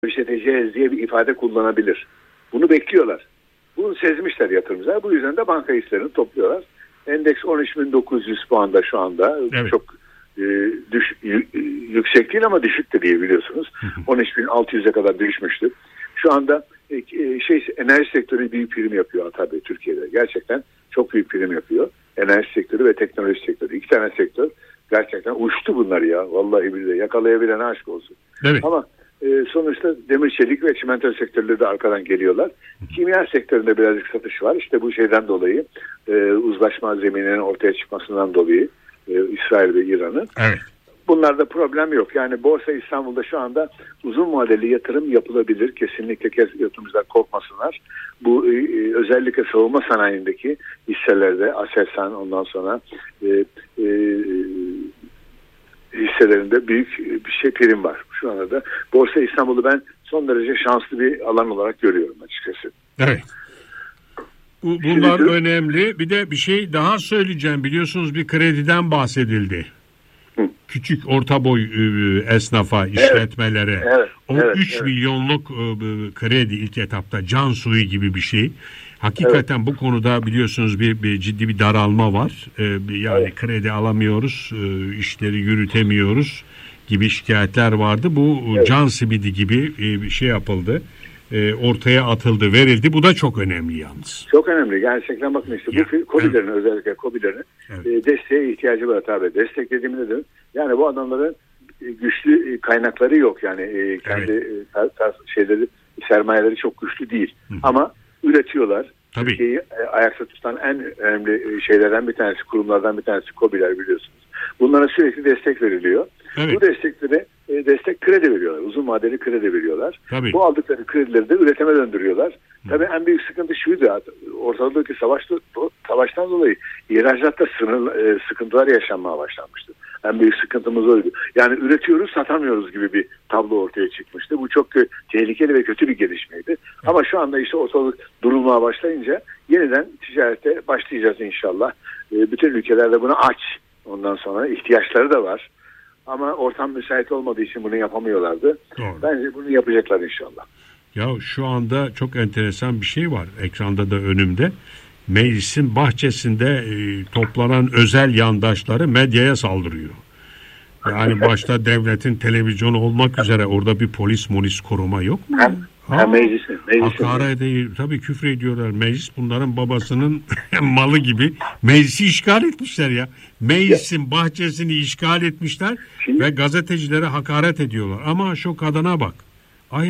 işleteceğiz diye bir ifade kullanabilir. Bunu bekliyorlar. Bunu sezmişler yatırımcılar. Bu yüzden de banka hislerini topluyorlar. Endeks 13.900 puanda şu anda. Evet. Çok yüksek değil ama düşük de değil biliyorsunuz. 13.600'e kadar düşmüştü. Şu anda enerji sektörü büyük prim yapıyor tabii Türkiye'de. Gerçekten çok büyük prim yapıyor. Enerji sektörü ve teknoloji sektörü. İki tane sektör gerçekten uçtu bunlar ya. Vallahi billahi yakalayabilen aşk olsun. Evet. Ama sonuçta demir çelik ve çimento sektörleri de arkadan geliyorlar. Kimya sektöründe birazcık satış var. İşte bu şeyden dolayı uzlaşma zemininin ortaya çıkmasından dolayı İsrail ve İran'ın. Evet. Bunlarda problem yok. Yani Borsa İstanbul'da şu anda uzun vadeli yatırım yapılabilir. Kesinlikle yatırımcılar korkmasınlar. Bu özellikle savunma sanayindeki hisselerde Aselsan ondan sonra hisselerinde büyük bir prim var. Şu anda da Borsa İstanbul'u ben son derece şanslı bir alan olarak görüyorum açıkçası. Evet. Bunlar önemli. Bir de bir şey daha söyleyeceğim. Biliyorsunuz bir krediden bahsedildi. Küçük orta boy esnafa, işletmelere. Evet, o 3 milyonluk kredi ilk etapta can suyu gibi bir şey. Hakikaten bu konuda biliyorsunuz bir ciddi bir daralma var. Yani kredi alamıyoruz, işleri yürütemiyoruz gibi şikayetler vardı. Bu can simidi gibi bir şey yapıldı. Ortaya atıldı, verildi. Bu da çok önemli yalnız. Çok önemli. Gerçekten bakın işte bu KOBİ'lerin özellikle KOBİ'lerin desteğe ihtiyacı var tabii. Destek dediğimde de yani bu adamların güçlü kaynakları yok. Yani kendi şeyleri, sermayeleri çok güçlü değil. Ama üretiyorlar. Tabii. Türkiye'yi ayakta tutan en önemli şeylerden bir tanesi, kurumlardan bir tanesi KOBİ'ler biliyorsunuz. Bunlara sürekli destek veriliyor. Evet. Bu destekleri destek kredi veriyorlar. Uzun vadeli kredi veriyorlar. Tabii. Bu aldıkları kredileri de üretime döndürüyorlar. Tabii en büyük sıkıntı şuydu. Ortalıktaki savaştan dolayı ihracatta sıkıntılar yaşanmaya başlanmıştı. En büyük sıkıntımız oydu. Yani üretiyoruz, satamıyoruz gibi bir tablo ortaya çıkmıştı. Bu çok tehlikeli ve kötü bir gelişmeydi. Evet. Ama şu anda işte ortalık durulmaya başlayınca yeniden ticarete başlayacağız inşallah. Bütün ülkelerde buna aç. Ondan sonra ihtiyaçları da var. Ama ortam müsait olmadığı için bunu yapamıyorlardı. Doğru. Bence bunu yapacaklar inşallah. Ya şu anda çok enteresan bir şey var. Ekranda da önümde. Meclisin bahçesinde toplanan özel yandaşları medyaya saldırıyor. Yani başta devletin televizyonu olmak üzere orada bir polis koruma yok mu? Meclisin. Hakaret değil. Tabii küfür ediyorlar. Meclis bunların babasının malı gibi. Meclisi işgal etmişler ya. Meclisin bahçesini işgal etmişler ve gazetecilere hakaret ediyorlar. Ama şu kadına bak. Ay.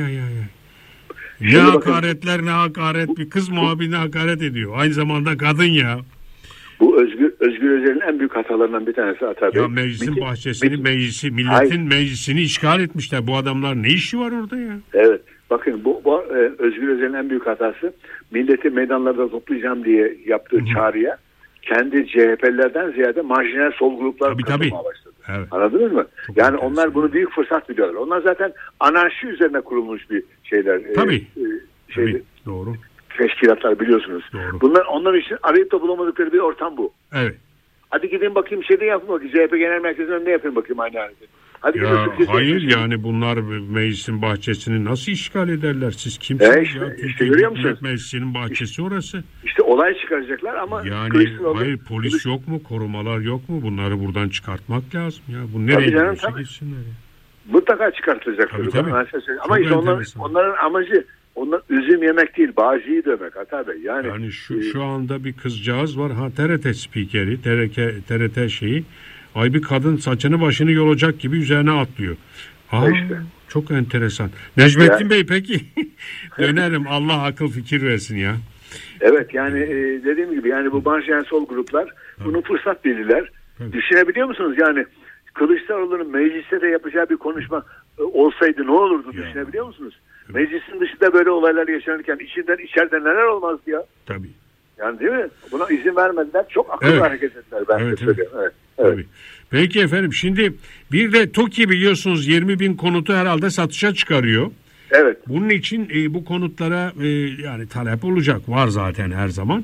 Ne hakaretler ne hakaret. Bir kız muhabirine hakaret ediyor. Aynı zamanda kadın ya. Bu Özgür Özel'in en büyük hatalarından bir tanesi Atabey. Ya meclisin bahçesini, milletin meclisini işgal etmişler. Bu adamlar ne işi var orada ya? Evet. Bakın bu Özgür Özel'in en büyük hatası milleti meydanlarda toplayacağım diye yaptığı çağrıya kendi CHP'lilerden ziyade marjinal sol gruplar katılmaya başladı. Evet. Anladınız mı? Çok yani onlar bunu büyük fırsat biliyorlar. Onlar zaten anarşi üzerine kurulmuş bir şeyler. Tabii. Doğru. Teşkilatlar biliyorsunuz. Doğru. Bunlar onlar için arayıp da bulamadıkları bir ortam bu. Evet. Hadi gidin bakayım şeyde yapın bakayım. CHP Genel Merkezi'nin önünde yapın bakayım aynı hareketi. Hayır yani bunlar meclisin bahçesini nasıl işgal ederler? Siz kimsiniz ya? İşte görüyor musunuz? Meclisinin bahçesi orası. İşte olay çıkaracaklar ama... Yani hayır polis yok mu? Korumalar yok mu? Bunları buradan çıkartmak lazım ya. Bu nereye gidiyorsa gitsinler ya. Mutlaka çıkartılacaklar. Tabii. Ama işte onların amacı onlar üzüm yemek değil, bağcıyı dövmek Ata Bey. Yani şu anda bir kızcağız var. TRT spikeri, TRT şeyi. Ay bir kadın saçını başını yolacak gibi üzerine atlıyor. İşte. Çok enteresan. Necmettin Bey peki dönerim Allah akıl fikir versin ya. Evet yani dediğim gibi yani bu marjinal sol gruplar bunu fırsat bilirler. Düşünebiliyor musunuz yani Kılıçdaroğlu'nun mecliste de yapacağı bir konuşma olsaydı ne olurdu düşünebiliyor musunuz? Evet. Meclisin dışında böyle olaylar yaşanırken içeride neler olmazdı ya? Tabii. Yani değil mi? Buna izin vermediler. Çok akıllı hareket ettiler. Ben söylüyorum. Evet. Tabii. Peki efendim şimdi bir de TOKİ biliyorsunuz 20.000 konutu herhalde satışa çıkarıyor. Evet. Bunun için bu konutlara yani talep olacak var zaten her zaman.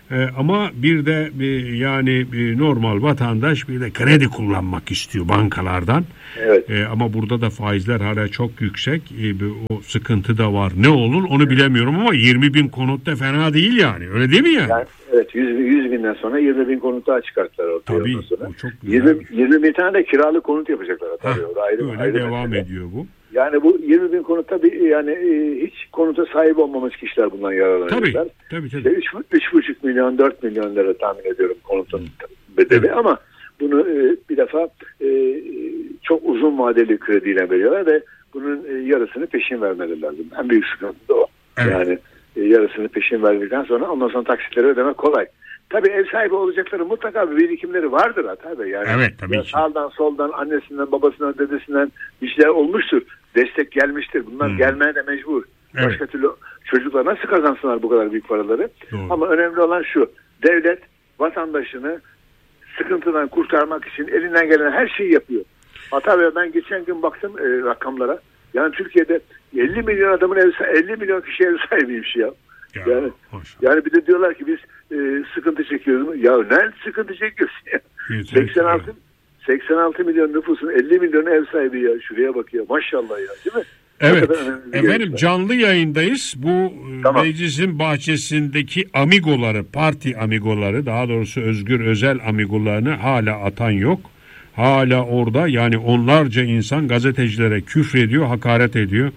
Ama bir de yani normal vatandaş bir de kredi kullanmak istiyor bankalardan. Evet. Ama burada da faizler hala çok yüksek. O sıkıntı da var. Ne olur onu bilemiyorum ama 20.000 konut da fena değil yani. Öyle değil mi yani? Evet, 100 binden sonra 20.000 konut daha çıkarttılar ortaya. Tabii. O çok güzel. 20 tane de kiralık konut yapacaklar. Tabii. Öyle devam ediyor bu. Yani bu 20.000 konut tabii yani hiç konuta sahip olmamış kişiler bundan yararlanacaklar. Tabii. İşte 3,5 milyon 4 milyon lira tahmin ediyorum konutun bedeli ama bunu bir defa çok uzun vadeli krediyle veriyorlar ve bunun yarısını peşin vermeleri lazım. En büyük sıkıntı da o. Evet. Yani yarısını peşin verdikten sonra ondan sonra taksitleri ödemek kolay. Tabii ev sahibi olacakları mutlaka bir birikimleri vardır tabii. Yani evet, tabii ki. Sağdan soldan annesinden babasından dedesinden bir şeyler olmuştur. Destek gelmiştir. Bunlar gelmeye de mecbur. Evet. Başka türlü çocuklar nasıl kazansınlar bu kadar büyük paraları? Doğru. Ama önemli olan şu. Devlet vatandaşını sıkıntıdan kurtarmak için elinden gelen her şeyi yapıyor. Hatta ben geçen gün baktım rakamlara. Yani Türkiye'de 50 milyon adamın 50 milyon kişi ev sahibiymiş ya. Yani bir de diyorlar ki biz sıkıntı çekiyoruz. Ya ne sıkıntı çekiyorsun ya? 86 milyon nüfusun 50 milyon ev sahibi ya. Şuraya bak ya. Maşallah ya. Değil mi? Evet. Efendim canlı yayındayız. Bu meclisin bahçesindeki amigoları, parti amigoları, daha doğrusu Özgür Özel amigolarını hala atan yok. Hala orada yani onlarca insan gazetecilere küfrediyor, hakaret ediyor.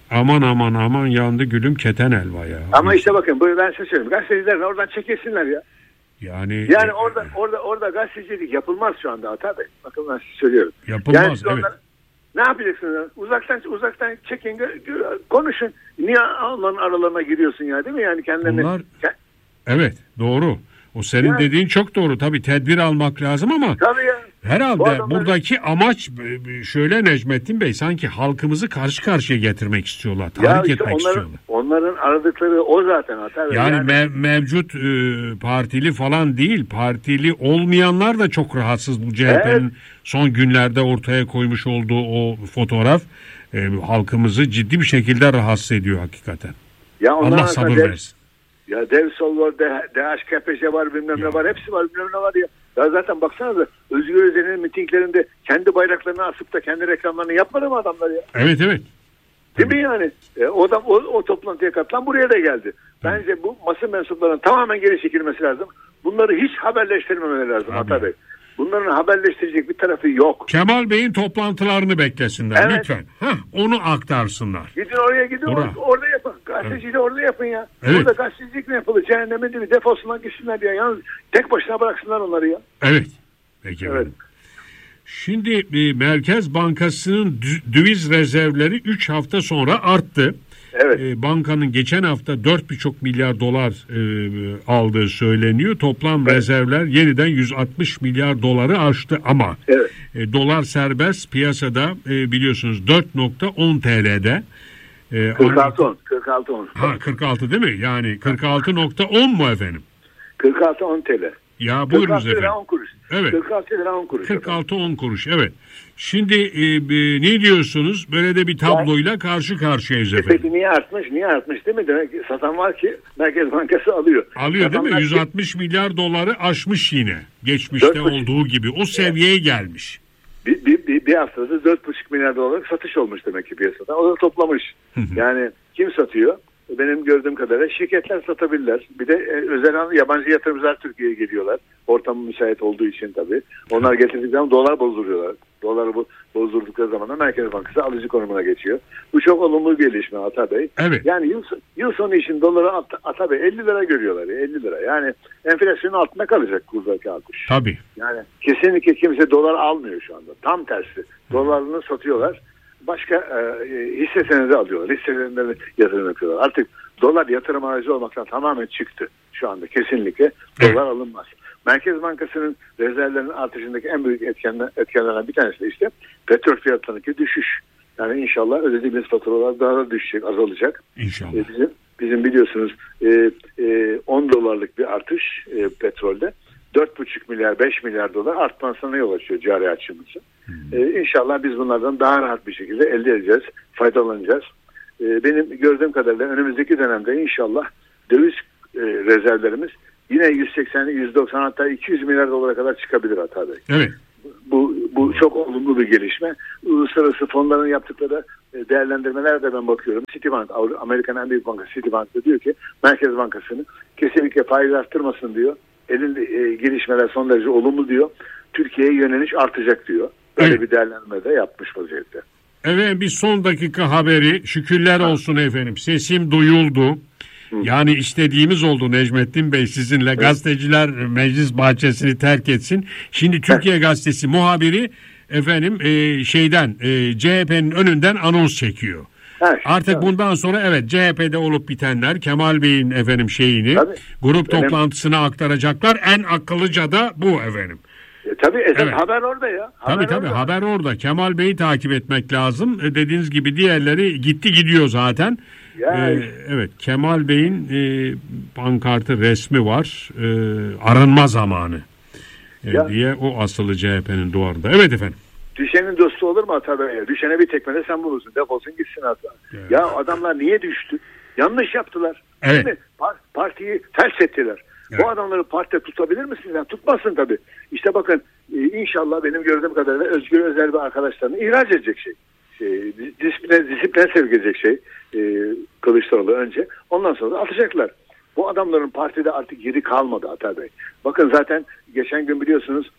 Aman yandı gülüm keten elva ya. Ama işte bakın ben size söyleyeyim. Gazeteciler oradan çekilsinler ya. Yani orada gazetecilik yapılmaz şu anda Ata Bey. Bakın ben size söylüyorum. Yapılmaz yani ne yapacaksınız? Uzaktan çekin, konuşun. Niye onların aralarına giriyorsun ya, değil mi? Yani kendilerini... Evet, doğru. O senin dediğin çok doğru. Tabii tedbir almak lazım ama herhalde buradaki amaç şöyle Necmettin Bey, sanki halkımızı karşı karşıya getirmek istiyorlar. Tahrik etmek istiyorlar. Onların aradıkları o zaten. Yani mevcut partili falan değil. Partili olmayanlar da çok rahatsız bu CHP'nin son günlerde ortaya koymuş olduğu o fotoğraf. Halkımızı ciddi bir şekilde rahatsız ediyor hakikaten. Ya Allah sabır versin. Ya Dev Sol var, DHKPC var, bilmem ne var, hepsi var, bilmem ne var ya. Ya zaten baksanıza Özgür Özel'in mitinglerinde kendi bayraklarını asıp da kendi reklamlarını yapmadı mı adamlar ya? Evet. Değil mi yani? O toplantıya katılan buraya da geldi. Bence bu basın mensuplarının tamamen geri çekilmesi lazım. Bunları hiç haberleştirmemeleri lazım Ata Bey. Bunların haberleştirecek bir tarafı yok. Kemal Bey'in toplantılarını beklesinler lütfen. Onu aktarsınlar. Gidin orada yapın. Gazeteciyi de orada yapın ya. Evet. Burada gazetecilik mi yapılır? Cehenneme değil mi? Defolsunlar gitsinler ya. Yalnız tek başına bıraksınlar onları ya. Evet. Peki efendim. Şimdi Merkez Bankası'nın döviz rezervleri 3 hafta sonra arttı. Evet. Bankanın geçen hafta 4,5 milyar dolar aldığı söyleniyor. Toplam rezervler yeniden 160 milyar doları aştı ama dolar serbest piyasada biliyorsunuz 4,10 TL'de. 46.10. 46 değil mi? Yani 46.10 mu efendim? 46.10 TL. Ya buyurunuz efendim. 46 lira 10 kuruş. Evet. 46 lira 10 kuruş. 46.10 kuruş evet. Şimdi ne diyorsunuz? Böyle de bir tabloyla karşı karşıyayız efendim. Peki niye artmış değil mi? Demek ki satan var ki Merkez Bankası alıyor. Alıyor değil mi? 160 milyar doları aşmış yine. Geçmişte olduğu gibi. O seviyeye gelmiş. Bir haftada 4,5 milyar dolarlık satış olmuş demek ki piyasada. O da toplamış. Yani kim satıyor? Benim gördüğüm kadarıyla şirketler satabilirler. Bir de özel yabancı yatırımcılar Türkiye'ye geliyorlar. Ortamı müsait olduğu için tabii. Onlar getirdikleri zaman dolar bozduruyorlar. Doları bozdurdukları zaman da Merkez Bankası alıcı konumuna geçiyor. Bu çok olumlu bir gelişme Ata Bey. Evet. Yani yıl sonu için doları Ata Bey 50 lira görüyorlar. 50 lira. Yani enflasyonun altında kalacak kurdaki artış. Tabii. Yani kesinlikle kimse dolar almıyor şu anda. Tam tersi. Dolarını satıyorlar. Başka hisse senedi alıyorlar. Hisse senedlerine yatırım yapıyorlar. Artık dolar yatırım aracı olmaktan tamamen çıktı şu anda. Kesinlikle dolar alınmaz. Merkez Bankası'nın rezervlerinin artışındaki en büyük etkenlerden bir tanesi de işte petrol fiyatlarındaki düşüş. Yani inşallah ödediğimiz faturalar daha da düşecek, azalacak. İnşallah. Bizim biliyorsunuz 10 dolarlık bir artış petrolde 4,5 milyar 5 milyar dolar artmasına yol açıyor cari açığımızı. İnşallah biz bunlardan daha rahat bir şekilde elde edeceğiz, faydalanacağız. Benim gördüğüm kadarıyla önümüzdeki dönemde inşallah döviz rezervlerimiz yine 180, 190 hatta 200 milyar dolara kadar çıkabilir Ata Bey. Evet. Bu çok olumlu bir gelişme. Uluslararası fonların yaptıkları değerlendirmelere de ben bakıyorum. Citibank, Amerika'nın en büyük bankası Citibank da diyor ki Merkez Bankası'nı kesinlikle faiz arttırmasın diyor. Gelişmeler son derece olumlu diyor. Türkiye'ye yöneliş artacak diyor. Böyle evet. Bir değerlendirme de yapmış vaziyette. Evet, bir son dakika haberi. Şükürler olsun efendim. Sesim duyuldu. Yani istediğimiz oldu Necmettin Bey sizinle. Evet. Gazeteciler meclis bahçesini terk etsin. Şimdi Türkiye Gazetesi muhabiri efendim CHP'nin önünden anons çekiyor. Evet, artık evet. Bundan sonra evet CHP'de olup bitenler Kemal Bey'in efendim grup toplantısına aktaracaklar. En akıllıca da bu efendim. Tabii esas haber orada ya. Haber orada. Kemal Bey'i takip etmek lazım. Dediğiniz gibi diğerleri gidiyor zaten. Evet, Kemal Bey'in pankartı resmi var. Arınma zamanı diye o asılı CHP'nin duvarında. Evet efendim. Düşenin dostu olur mu Ata Bey? Düşene bir tekmede sen bulursun. Defolsun gitsin Ata. Evet. Ya adamlar niye düştü? Yanlış yaptılar. Evet. Değil mi? Partiyi ters ettiler. Evet. Bu adamları partide tutabilir misiniz? Yani tutmazsın tabii. İşte bakın inşallah benim gördüğüm kadarıyla Özgür Özel ve arkadaşlarını ihraç edecek disipline sevk edecek Kılıçdaroğlu önce. Ondan sonra da atacaklar. Bu adamların partide artık yeri kalmadı Ata Bey. Bakın zaten geçen gün biliyorsunuz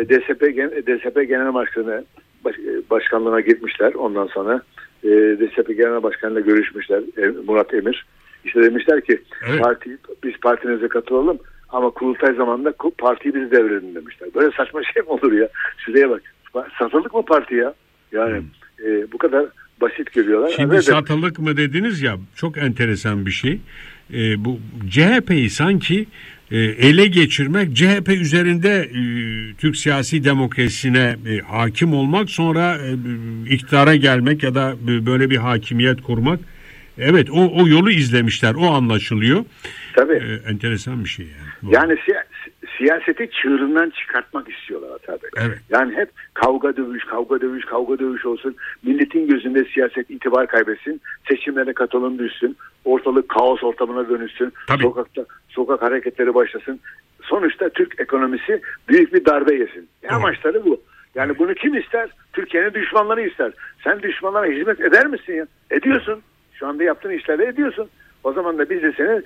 DSP Genel Başkanı başkanlığına gitmişler. Ondan sonra DSP Genel Başkanı'yla görüşmüşler. Murat Emir. İşte demişler ki biz partinize katılalım ama kurultay zamanında partiyi biz devredin demişler. Böyle saçma şey mi olur ya? Şuraya bak. Satıldık mı parti ya? Yani bu kadar basit görüyorlar. Şimdi satılık mı dediniz ya, çok enteresan bir şey. Bu CHP'yi sanki ele geçirmek, CHP üzerinde Türk siyasi demokrasisine hakim olmak, sonra iktidara gelmek ya da böyle bir hakimiyet kurmak. Evet, o yolu izlemişler, o anlaşılıyor. Tabii. Enteresan bir şey yani. Yani siyaseti çığırından çıkartmak istiyorlar tabii. Evet. Yani hep kavga dövüş olsun. Milletin gözünde siyaset itibar kaybetsin. Seçimlere katılım düşsün. Ortalık kaos ortamına dönüşsün. Tabii. Sokak hareketleri başlasın. Sonuçta Türk ekonomisi büyük bir darbe yesin. Amaçları bu. Yani bunu kim ister? Türkiye'nin düşmanları ister. Sen düşmanlara hizmet eder misin ya? Ediyorsun. Şu anda yaptığın işleri ediyorsun. O zaman da biz de seni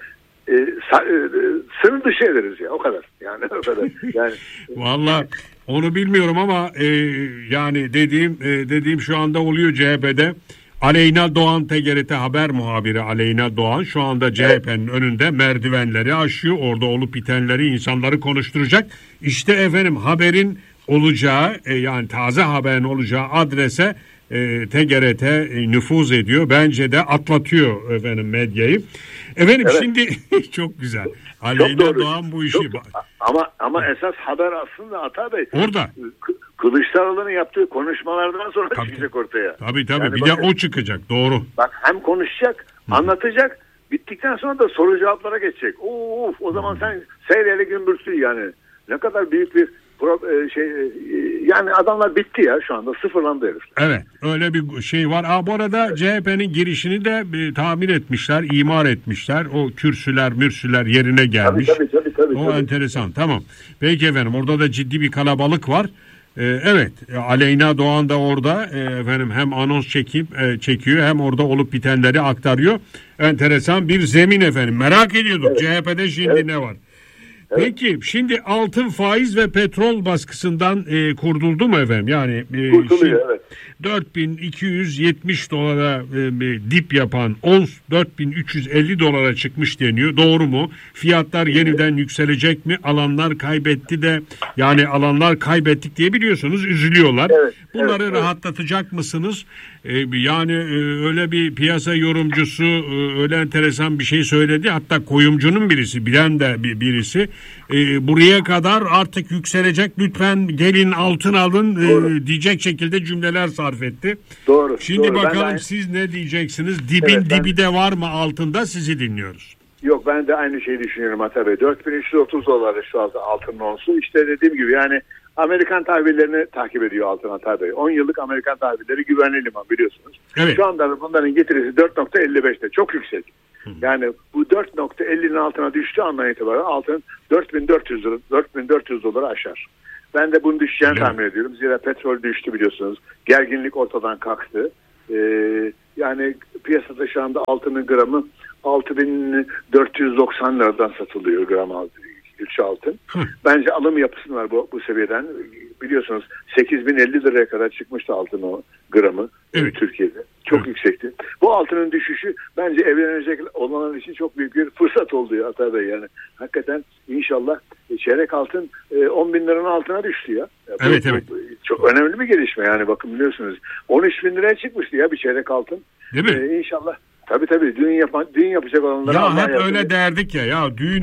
sınır dışı ederiz ya, o kadar. Yani o kadar. Yani vallahi onu bilmiyorum ama yani dediğim şu anda oluyor CHP'de. Aleyna Doğan, TGRT haber muhabiri Aleyna Doğan şu anda CHP'nin önünde merdivenleri aşıyor. Orada olup bitenleri, insanları konuşturacak. İşte efendim haberin olacağı yani taze haberin olacağı adrese TGRT nüfuz ediyor. Bence de atlatıyor efendim medyayı. Efendim şimdi çok güzel. Aleyna Doğan bu işi. Ama esas haber aslında Ata Bey. Orada. Kılıçdaroğlu'nun yaptığı konuşmalardan sonra çıkacak ortaya. Tabii. Yani bir bakın, de o çıkacak. Doğru. Bak hem konuşacak, anlatacak. Bittikten sonra da soru cevaplara geçecek. O zaman sen seyreyle gümbürsün yani. Ne kadar büyük bir yani adamlar bitti ya, şu anda sıfırlandı herifler. Evet, öyle bir şey var. Bu arada CHP'nin girişini de tamir etmişler, imar etmişler. O kürsüler yerine gelmiş. Tabii. O enteresan. Tamam. Peki efendim, orada da ciddi bir kalabalık var. Evet, Aleyna Doğan da orada efendim hem anons çekiyor hem orada olup bitenleri aktarıyor. Enteresan bir zemin efendim. Merak ediyorduk CHP'de şimdi ne var? Evet. Peki şimdi altın, faiz ve petrol baskısından kurtuldu mu efendim? Yani kurtuluyor, evet. 4.270 dolara dip yapan ons 4.350 dolara çıkmış deniyor. Doğru mu? Fiyatlar yeniden yükselecek mi? Alanlar kaybetti de, yani alanlar kaybettik diye biliyorsunuz üzülüyorlar. Evet, bunları rahatlatacak mısınız? Yani öyle bir piyasa yorumcusu öyle enteresan bir şey söyledi. Hatta kuyumcunun birisi, bilen de birisi buraya kadar artık yükselecek, lütfen gelin altın alın diyecek şekilde cümleler sarf etti. Doğru. Şimdi bakalım siz ne diyeceksiniz? Dibi de var mı altında? Sizi dinliyoruz. Yok, ben de aynı şeyi düşünüyorum Ata Bey. 4.330 dolar şu anda altının onsu. İşte dediğim gibi yani Amerikan tahvillerini takip ediyor altın Ata Bey. 10 yıllık Amerikan tahvilleri güvenli liman biliyorsunuz. Evet. Şu anda bunların getirisi 4.55'te, çok yüksek. Yani bu 4.50'nin altına düştüğü andan itibaren altın 4.400 doları aşar. Ben de bunu düşeceğini tahmin ediyorum. Zira petrol düştü biliyorsunuz. Gerginlik ortadan kalktı. Yani piyasada şu anda altının gramı 6.490 liradan satılıyor gram altın. Bence alım yapısın var bu seviyeden. Biliyorsunuz 8.050 liraya kadar çıkmıştı altın o gramı Türkiye'de. Çok yüksekti. Bu altının düşüşü bence evlenecek olanlar için çok büyük bir fırsat oldu ya Atay Bey. Yani hakikaten inşallah çeyrek altın 10 bin liranın altına düştü ya. Evet. Bu çok önemli bir gelişme yani bakın biliyorsunuz. 13 bin liraya çıkmıştı ya bir çeyrek altın. Değil mi? İnşallah. Tabii düğün yapacak olanlara ya Allah hep yardım öyle derdik ya düğün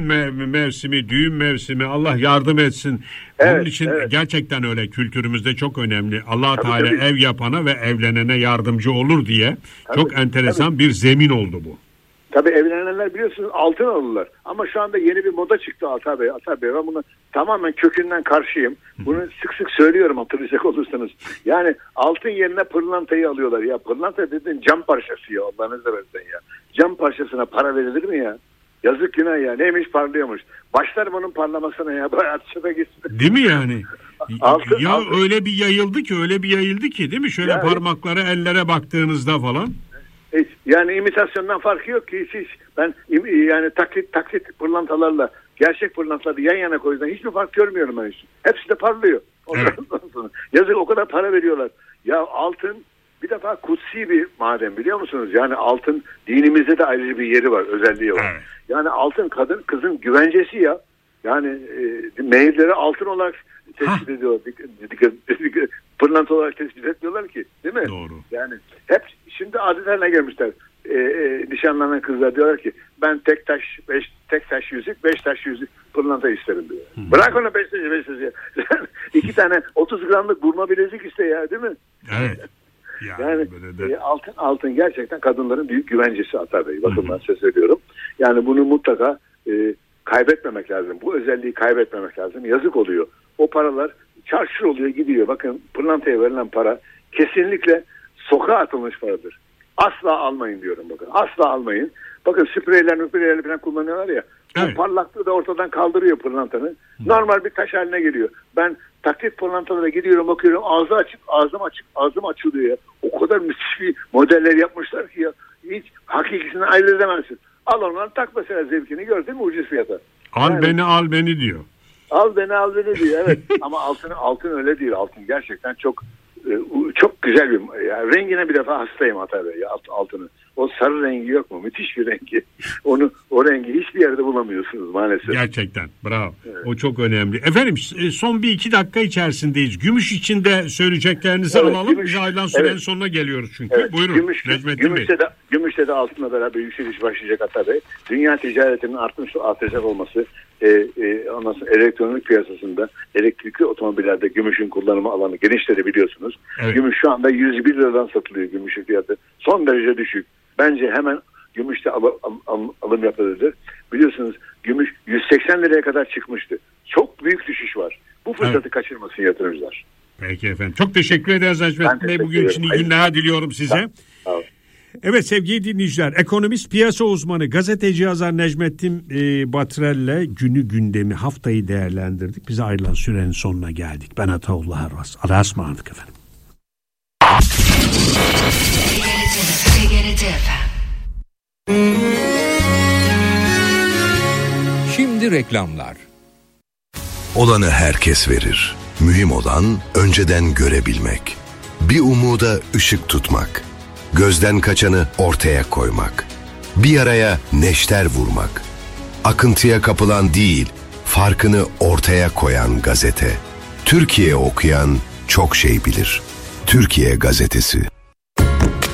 mevsimi Allah yardım etsin. Onun için gerçekten öyle kültürümüzde çok önemli. Allah Teala ev yapana ve evlenene yardımcı olur diye çok enteresan bir zemin oldu bu. Tabii evlenenler biliyorsunuz altın alırlar. Ama şu anda yeni bir moda çıktı Atay Bey. Ben bunu tamamen kökünden karşıyım. Bunu sık sık söylüyorum hatırlayacak olursanız. Yani altın yerine pırlantayı alıyorlar. Ya pırlanta dediğin cam parçası ya Allah'ını seversen ya. Cam parçasına para verilir mi ya? Yazık günah ya. Neymiş parlıyormuş. Başlarım onun parlamasına ya. Bayağı çöpe gitsin. Değil mi yani? Altın. Öyle bir yayıldı ki değil mi? Şöyle yani, parmaklara ellere baktığınızda falan. Yani imitasyondan farkı yok ki hiç. Ben yani taklit pırlantalarla gerçek pırlantaları yan yana koyduğumda hiçbir fark görmüyorum ben hiç. Hepsi de parlıyor. Sonra. Yazık o kadar para veriyorlar. Ya altın bir defa kutsi bir maden biliyor musunuz? Yani altın dinimizde de ayrıca bir yeri var, özelliği var. Evet. Yani altın kızın güvencesi ya. Yani meyilleri altın olarak tespit ediyorlar. Pırlanta olarak tespit etmiyorlar ki. Değil mi? Doğru. Yani hep şimdi adetlerine gelmişler. Nişanlanan kızlar diyorlar ki ben tek taş yüzük 5 taş yüzük pırlanta isterim diyor. Bırak onu 5 taş. 2 tane 30 gramlık burma bilezik iste ya değil mi? Evet. Yani altın gerçekten kadınların büyük güvencesi Atay Bey. Bakın ben size söylüyorum. Yani bunu mutlaka kaybetmemek lazım. Bu özelliği kaybetmemek lazım. Yazık oluyor. O paralar çarşır oluyor gidiyor. Bakın pırlantaya verilen para kesinlikle sokağa atılmış paradır. Asla almayın diyorum bakın. Asla almayın. Bakın spreyler falan kullanıyorlar ya. Evet. O parlaklığı da ortadan kaldırıyor pırlantanı. Normal bir taş haline geliyor. Ben taklit pırlantalara gidiyorum bakıyorum ağzım açılıyor ya. O kadar müthiş bir modeller yapmışlar ki ya. Hiç hakikisini ayırt edemezsin. Al onları tak mesela zevkini gör değil mi ucuz fiyata. Al beni diyor. Al beni diyor evet. Ama altın öyle değil. Altın gerçekten çok güzel bir yani rengine bir defa hastayım Atay Bey ya altını. O sarı rengi yok mu? Müthiş bir rengi. O rengi hiçbir yerde bulamıyorsunuz maalesef. Gerçekten bravo. Evet. O çok önemli. Efendim son 1-2 dakika içerisindeyiz. Gümüş için de söyleyeceklerinizi alalım. Biz aydan sürenin sonuna geliyoruz çünkü. Evet. Buyurun. Gümüşte de altınla beraber yükseliş başlayacak Atay Bey. Dünya ticaretinin artacak olması ondan sonra elektronik piyasasında elektrikli otomobillerde gümüşün kullanımı alanı genişledi biliyorsunuz. Evet. Gümüş şu anda 101 liradan satılıyor gümüşün fiyatı. Son derece düşük. Bence hemen gümüşte alım yapılır. Biliyorsunuz gümüş 180 liraya kadar çıkmıştı. Çok büyük düşüş var. Bu fırsatı kaçırmasın yatırımcılar. Peki efendim. Çok teşekkür ederiz Necmettin Bey. Bugün için iyi günler diliyorum size. Sağ olun. Evet sevgili dinleyiciler, ekonomist piyasa uzmanı gazeteci yazar Necmettin Batrel'le günü gündemi haftayı değerlendirdik. Bize ayrılan sürenin sonuna geldik. Ben Ataullah Arvas. Allah'a ısmarladık efendim. Şimdi reklamlar. Olanı herkes verir. Mühim olan önceden görebilmek. Bir umuda ışık tutmak. Gözden kaçanı ortaya koymak. Bir yaraya neşter vurmak. Akıntıya kapılan değil, farkını ortaya koyan gazete. Türkiye okuyan çok şey bilir. Türkiye Gazetesi.